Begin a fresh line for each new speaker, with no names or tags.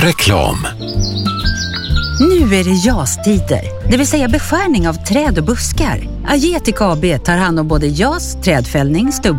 Reklam.
Nu är det JAS-tider, det vill säga beskärning av träd och buskar. Agetic AB tar hand om både JAS, trädfällning,